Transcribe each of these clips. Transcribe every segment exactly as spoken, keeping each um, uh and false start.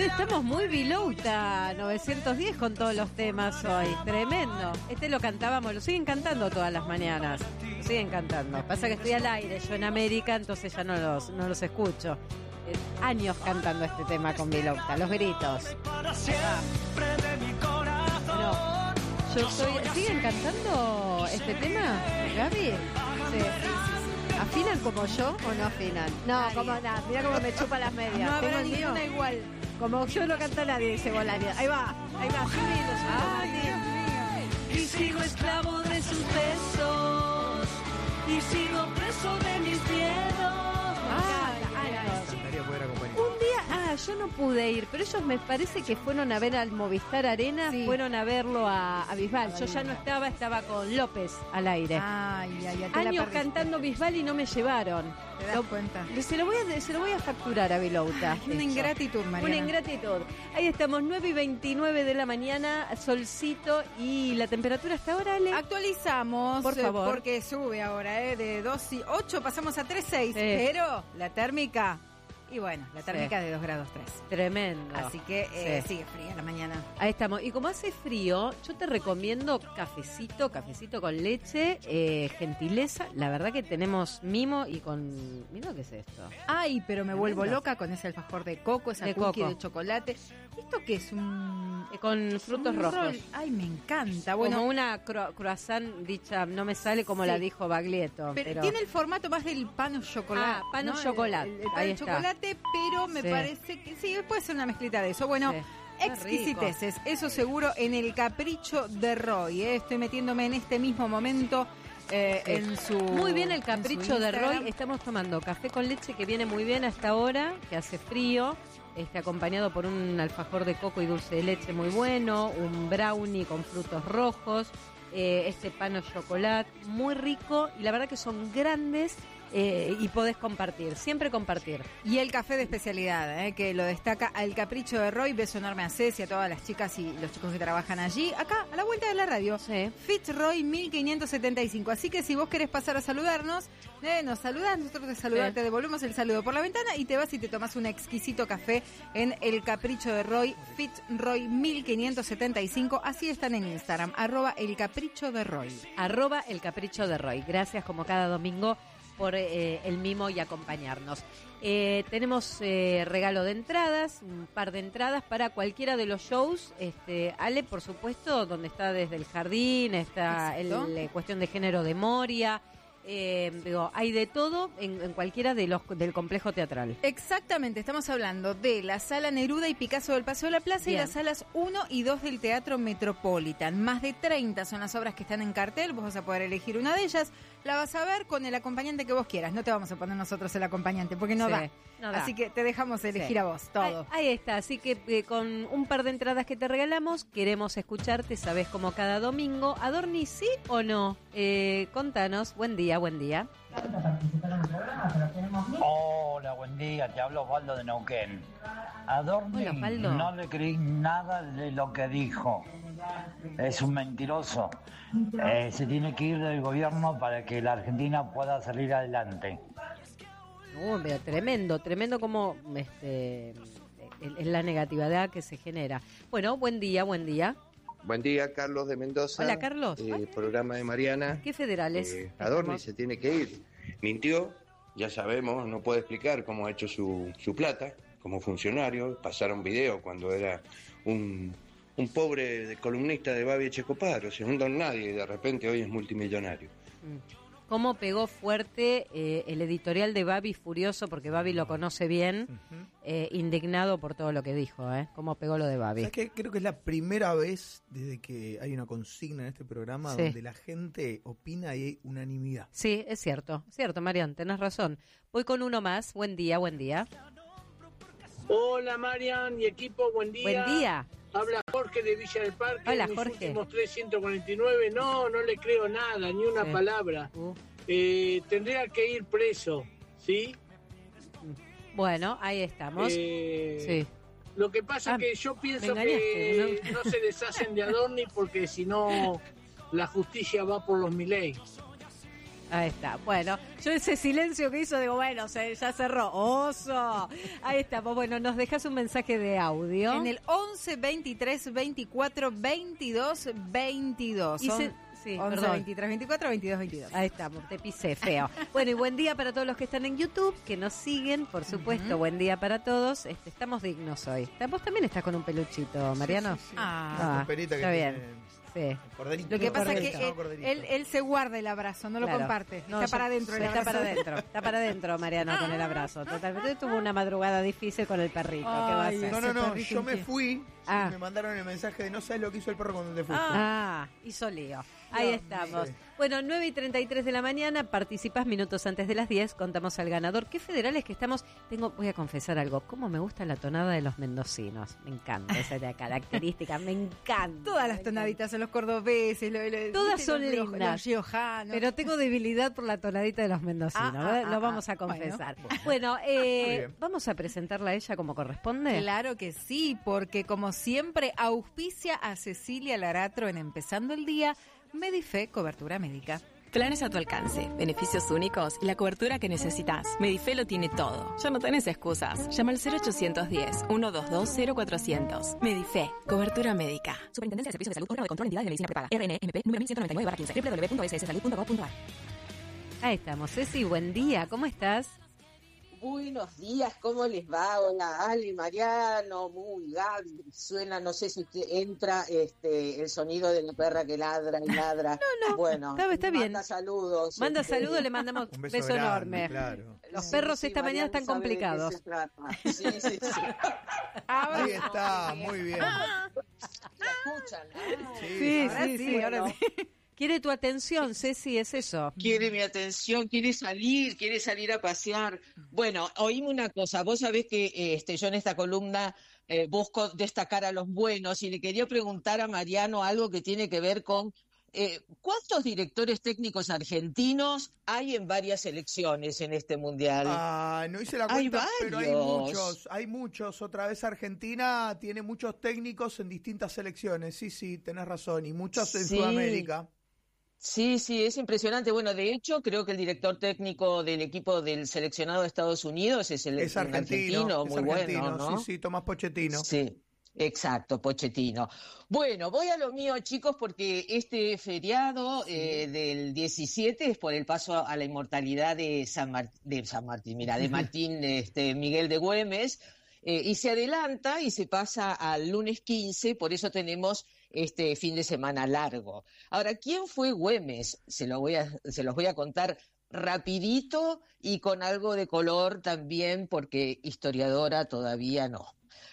Estamos muy Vilouta novecientos diez con todos los temas hoy. Tremendo. Este lo cantábamos, lo siguen cantando todas las mañanas. Lo siguen cantando. Pasa que estoy al aire, yo en América, entonces ya no los, no los escucho. Eh, años cantando este tema con Vilouta, los gritos. Bueno, yo soy. ¿Siguen cantando este tema, Gaby? Sí. ¿Afinan como yo o no afinan? No, Nadie. como nada. Mira cómo me chupa las medias. No Tengo habrá el mío. ninguna igual. Como yo no canta nadie, dice Bolaño. Ahí va, ahí va. Ay, Dios mío. Y sigo esclavo de sus besos. Y sigo preso de mis miedos. Ah, años. Estaría poder acompañar. Un día, ah, yo no pude ir, pero ellos me parece que fueron a ver al Movistar Arena, Sí. fueron a verlo a, a Bisbal. Yo ya no estaba, estaba con López al aire. Ay, ay, ay, te la Años perdiste. cantando Bisbal y no me llevaron. Te das Lo- cuenta. Se lo voy a, se lo voy a facturar a Vilouta. Ay, una eso. ingratitud, Mariana. Una ingratitud. Ahí estamos, nueve y veintinueve de la mañana, solcito y la temperatura hasta ahora, Ale. Actualizamos, Por eh, favor. porque sube ahora, eh, de dos y ocho pasamos a tres seis, Sí. pero la térmica, y bueno, la térmica Sí. de dos grados tres. Tremendo. Así que eh, Sí. sigue fría la mañana. Ahí estamos. Y como hace frío, yo te recomiendo cafecito, cafecito con leche, eh, gentileza. La verdad que tenemos mimo y con... Mira qué es esto. Ay, pero me vuelvo Tremendo. loca con ese alfajor de coco, esa De cookie coco. de chocolate. ¿Esto qué es? Un... Eh, con frutos un rojos. roll. Ay, me encanta. Bueno, Como una cro- croissant dicha, no me sale como Sí. la dijo Baglietto. pero, Pero, tiene el formato más del pan o chocolate. Ah, pan o ¿no? chocolate. El, el pan Ahí o está. chocolate, pero me Sí. parece que sí, puede ser una mezclita de eso. Bueno, Sí. Qué exquisiteces, eso seguro en el Capricho de Roy. ¿eh? Estoy metiéndome en este mismo momento eh, Sí. en su. Muy bien el en su capricho de Instagram. Roy. Estamos tomando café con leche que viene muy bien hasta ahora, que hace frío. Este, acompañado por un alfajor de coco y dulce de leche muy bueno, un brownie con frutos rojos, eh, este pan o chocolate muy rico y la verdad que son grandes eh, y podés compartir, siempre compartir. Y el café de especialidad, ¿eh? que lo destaca al Capricho de Roy. Beso enorme a Ceci, a todas las chicas y los chicos que trabajan allí. Acá, a la vuelta de la radio. Sí. Fitzroy mil quinientos setenta y cinco. Así que si vos querés pasar a saludarnos, eh, nos saludás, nosotros te saludamos, Sí. te devolvemos el saludo por la ventana y te vas y te tomás un exquisito café en el Capricho de Roy, Fitzroy mil quinientos setenta y cinco. Así están en Instagram, arroba el Capricho de Roy. Arroba el capricho de Roy. Gracias como cada domingo por eh, el mimo y acompañarnos. Eh, tenemos eh, regalo de entradas, un par de entradas para cualquiera de los shows. Este, Ale, por supuesto, donde está desde el jardín, está el, Exacto. eh, cuestión de género de Moria. Eh, digo, hay de todo en, en cualquiera de los del complejo teatral. Exactamente, estamos hablando de la Sala Neruda y Picasso del Paseo de la Plaza Bien. y las salas uno y dos del Teatro Metropolitan. Más de treinta son las obras que están en cartel, vos vas a poder elegir una de ellas, la vas a ver con el acompañante que vos quieras. No te vamos a poner nosotros el acompañante porque no, Sí, da. no da. Así que te dejamos elegir Sí. a vos todo. Ahí, ahí está, así que eh, con un par de entradas que te regalamos, queremos escucharte, sabes, como cada domingo. Adorni, ¿sí o no? Eh, contanos, buen día, buen día. Hola, buen día, te hablo Osvaldo de Neuquén. Adorni, Hola, Osvaldo. no le creí nada de lo que dijo. Es un mentiroso. Eh, se tiene que ir del gobierno para que la Argentina pueda salir adelante. Uh, pero tremendo, tremendo como este, es la negatividad que se genera. Bueno, buen día, buen día. Buen día, Carlos de Mendoza. Hola, Carlos. Eh, programa de Mariana. ¿Qué federales? Eh, Adorni Estamos- se tiene que ir. Mintió, ya sabemos, no puede explicar cómo ha hecho su, su plata como funcionario. Pasaron video cuando era un, un pobre columnista de Babi Echecopar, o sea, un don nadie, y de repente hoy es multimillonario. Mm. ¿Cómo pegó fuerte eh, el editorial de Babi furioso, porque Babi lo conoce bien, eh, indignado por todo lo que dijo, ¿eh? ¿Cómo pegó lo de Babi? ¿Sabes qué? Creo que es la primera vez desde que hay una consigna en este programa Sí. donde la gente opina y hay unanimidad. Sí, es cierto, cierto, Marian, tenés razón. Voy con uno más, buen día, buen día. Hola Marian y equipo, buen día. Buen día. Habla Jorge de Villa del Parque. Hola, en mis Jorge. últimos trescientos cuarenta y nueve, no, no le creo nada, ni una Sí. palabra. Uh, Eh, tendría que ir preso, ¿sí? bueno, ahí estamos. Eh, Sí. Lo que pasa Ah, es que yo pienso me que engañaste, no se deshacen de Adorni porque si no la justicia va por los Milei. Ahí está. Bueno, yo ese silencio que hizo, digo, bueno, se, ya cerró. ¡Oso! Ahí estamos. Bueno, nos dejas un mensaje de audio. En el once, veintitrés, veinticuatro, veintidós, veintidós. Y Son se- sí, once, perdón. veintitrés, veinticuatro, veintidós, veintidós. Ahí estamos, te pisé feo. Bueno, y buen día para todos los que están en YouTube, que nos siguen, por supuesto. Ujú. Buen día para todos. Este, estamos dignos hoy. Vos también estás con un peluchito, Mariano. Sí, sí, sí. Ah, Una perita que está bien. tiene Sí. corderito. Lo que pasa es Corderito, que no, él, corderito. él, él se guarda el abrazo, no lo Claro. comparte. No, está yo- para adentro el Está abrazo. para adentro, está para adentro, Mariano, con el abrazo. Totalmente. Tuvo una madrugada difícil con el perrito. ¿Qué va a Ay, hacer? No, no, Ese no, perrito yo me inquieto. fui Ah. y me mandaron el mensaje de no sabes lo que hizo el perro cuando te fuiste. Ah, hizo lío. Ahí Dios estamos. mío. Bueno, nueve y treinta y tres de la mañana, participás minutos antes de las diez, contamos al ganador. ¿Qué federales que estamos? Tengo, voy a confesar algo, cómo me gusta la tonada de los mendocinos. Me encanta esa la característica, me encanta. Todas me las encanta. tonaditas son los cordobeses, lo- lo- Todas ¿viste? son los, los- lindas. Los riojanos. Pero tengo debilidad por la tonadita de los mendocinos, Ah, ah, ¿eh? ah, lo vamos ah. a confesar. Bueno. Bueno, Muy eh, bien. vamos a presentarla a ella como corresponde. Claro que sí, porque como siempre auspicia a Cecilia Laratro en Empezando el Día, Medife, cobertura médica. Planes a tu alcance, beneficios únicos y la cobertura que necesitas. Medife lo tiene todo. Ya no tenés excusas. Llama al cero ochocientos diez, ciento veintidós, cero cuatrocientos. Medife, cobertura médica. Superintendencia de Servicios de Salud, órgano de control de entidades de medicina prepaga. R N M P número mil ciento noventa y nueve barra quince. doble u doble u doble u punto s s salud punto gov punto a r. Ahí estamos. Ceci, buen día, ¿cómo estás? Buenos días, ¿cómo les va? Hola, Ali, Mariano, muy Gaby. Suena, no sé si usted entra este el sonido de la perra que ladra y ladra. No, no, bueno, está- está bien. Manda saludos. Manda este, saludos, le mandamos Un beso, beso, grande, enorme. claro. Los Sí, perros sí, esta mañana están Mariano sabe de qué complicados. se trata. Sí, sí, sí. Ahí está, muy bien. ¿La escuchan? Ah, Sí, Ahora sí, sí, sí. ahora bueno. sí. Quiere tu atención, Ceci, es eso. Quiere mi atención, quiere salir, quiere salir a pasear. Bueno, oíme una cosa, vos sabés que este, yo en esta columna eh, busco destacar a los buenos y le quería preguntar a Mariano algo que tiene que ver con eh, ¿cuántos directores técnicos argentinos hay en varias selecciones en este mundial? Ah, no hice la Hay cuenta, pero hay varios. muchos, hay muchos. Otra vez Argentina tiene muchos técnicos en distintas selecciones. Sí, sí, tenés razón. Y muchos en Sí. Sudamérica. Sí, sí, es impresionante. Bueno, de hecho, creo que el director técnico del equipo del seleccionado de Estados Unidos es el Es un argentino, muy es argentino, bueno, ¿no? sí, sí, Tomás Pochettino. Sí, exacto, Pochettino. Bueno, voy a lo mío, chicos, porque este feriado eh, del diecisiete es por el paso a la inmortalidad de San, Mar- de San Martín, mira, de Martín este, Miguel de Güemes, eh, y se adelanta y se pasa al lunes quince, por eso tenemos este fin de semana largo. Ahora, ¿quién fue Güemes? Se lo voy a, se los voy a contar rapidito y con algo de color también, porque historiadora todavía no.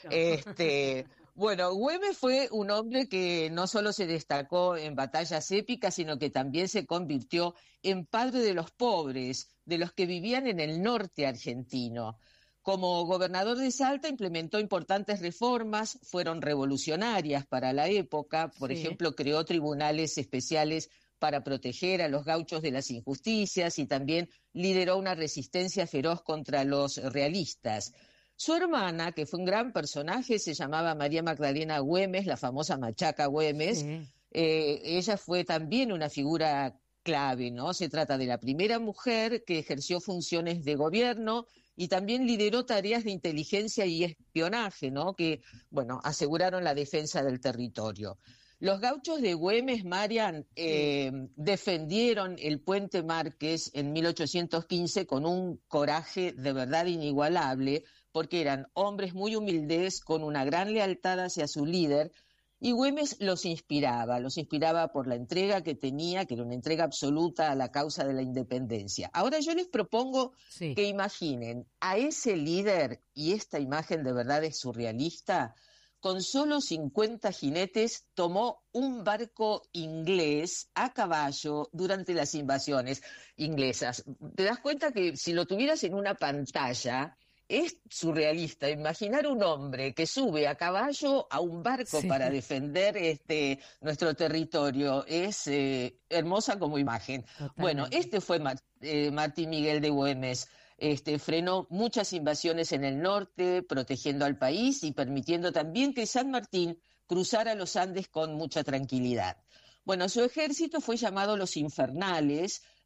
Este, bueno, Güemes fue un hombre que no solo se destacó en batallas épicas, sino que también se convirtió en padre de los pobres, de los que vivían en el norte argentino. Como gobernador de Salta implementó importantes reformas, fueron revolucionarias para la época. Por Sí. ejemplo, creó tribunales especiales para proteger a los gauchos de las injusticias y también lideró una resistencia feroz contra los realistas. Su hermana, que fue un gran personaje, se llamaba María Magdalena Güemes, la famosa Machaca Güemes. Sí. Eh, ella fue también una figura clave, ¿no? Se trata de la primera mujer que ejerció funciones de gobierno y también lideró tareas de inteligencia y espionaje, ¿no? Que, bueno, aseguraron la defensa del territorio. Los gauchos de Güemes, Marian, eh, defendieron el Puente Márquez en mil ochocientos quince con un coraje de verdad inigualable, porque eran hombres muy humildes, con una gran lealtad hacia su líder, y Güemes los inspiraba, los inspiraba por la entrega que tenía, que era una entrega absoluta a la causa de la independencia. Ahora yo les propongo Sí. que imaginen a ese líder, y esta imagen de verdad es surrealista, con solo cincuenta jinetes tomó un barco inglés a caballo durante las invasiones inglesas. ¿Te das cuenta que si lo tuvieras en una pantalla, es surrealista imaginar un hombre que sube a caballo a un barco Sí. para defender este, nuestro territorio? Es eh, hermosa como imagen. Totalmente. Bueno, este fue Mar- eh, Martín Miguel de Güemes. Este, frenó muchas invasiones en el norte, protegiendo al país y permitiendo también que San Martín cruzara los Andes con mucha tranquilidad. Bueno, su ejército fue llamado los Infernales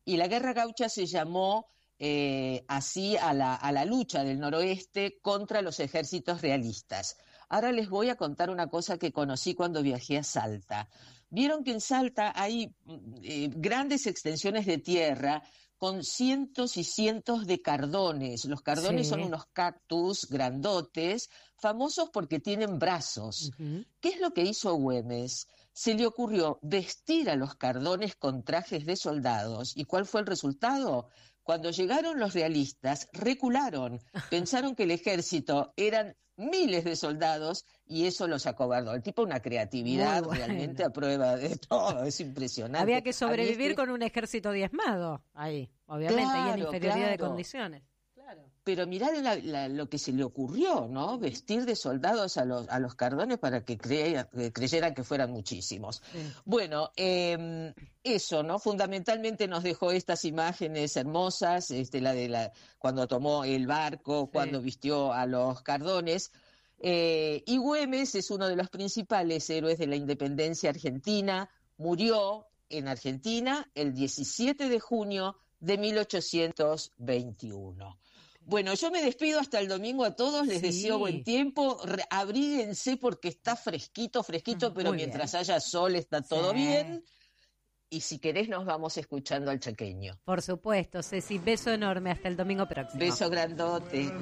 y la Guerra Gaucha se llamó eh, así a la, a la lucha del noroeste contra los ejércitos realistas. Ahora les voy a contar una cosa que conocí cuando viajé a Salta. Vieron que en Salta hay eh, grandes extensiones de tierra con cientos y cientos de cardones. Los cardones sí. son unos cactus grandotes, famosos porque tienen brazos. Uh-huh. ¿Qué es lo que hizo Güemes? Se le ocurrió vestir a los cardones con trajes de soldados. ¿Y cuál fue el resultado? Cuando llegaron los realistas, recularon. Pensaron que el ejército eran miles de soldados y eso los acobardó. El tipo una creatividad bueno. realmente a prueba de todo, es impresionante. Había que sobrevivir que... con un ejército diezmado ahí, obviamente, claro, y en inferioridad claro. de condiciones. Claro. Pero mirá la, la, lo que se le ocurrió, ¿no? Vestir de soldados a los, a los cardones para que, crea, que creyeran que fueran muchísimos. Sí. Bueno, eh, eso, ¿no? Fundamentalmente nos dejó estas imágenes hermosas, este, la de la cuando tomó el barco, sí. cuando vistió a los cardones. Eh, y Güemes es uno de los principales héroes de la independencia argentina. Murió en Argentina el diecisiete de junio de mil ochocientos veintiuno. Bueno, yo me despido hasta el domingo a todos, les sí. deseo buen tiempo, Re- abríguense porque está fresquito, fresquito, pero Muy mientras bien. haya sol está todo sí. bien. Y si querés nos vamos escuchando al chaqueño. Por supuesto, Ceci, beso enorme, hasta el domingo próximo. Beso grandote.